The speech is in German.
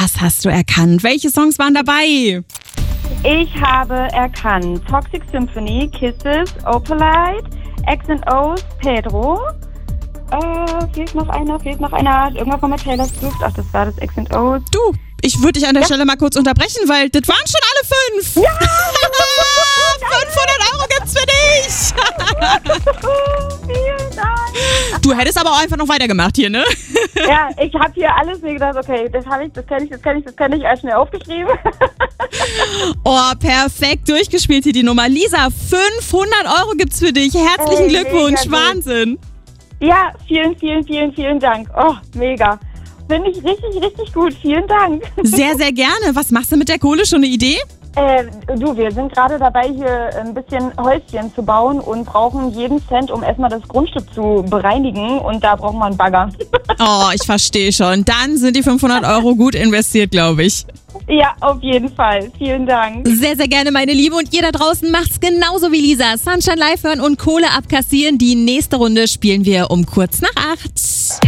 Was hast du erkannt? Welche Songs waren dabei? Ich habe erkannt Toxic Symphony, Kisses, Opalite, X&O's, Pedro. Fehlt noch einer. Irgendwas von Taylor Swift. Ach, das war das X&O's. Du, ich würde dich an der Stelle mal kurz unterbrechen, weil das waren schon alle 5. Ja! 500 € gibt's für dich. Vielen Dank. Du hättest aber auch einfach noch weitergemacht hier, ne? Ja, ich habe hier alles mir gedacht, okay, das kenne ich, alles schnell aufgeschrieben. Oh, perfekt durchgespielt hier die Nummer. Lisa, 500 € gibt's für dich. Herzlichen Glückwunsch, Wahnsinn. Ja, vielen Dank. Oh, mega. Finde ich richtig gut. Vielen Dank. Sehr, sehr gerne. Was machst du mit der Kohle? Schon eine Idee? Wir sind gerade dabei, hier ein bisschen Häuschen zu bauen und brauchen jeden Cent, um erstmal das Grundstück zu bereinigen. Und da brauchen wir einen Bagger. Oh, ich verstehe schon. Dann sind die 500 € gut investiert, glaube ich. Ja, auf jeden Fall. Vielen Dank. Sehr, sehr gerne, meine Liebe. Und ihr da draußen macht's genauso wie Lisa. Sunshine Live hören und Kohle abkassieren. Die nächste Runde spielen wir um kurz nach 8.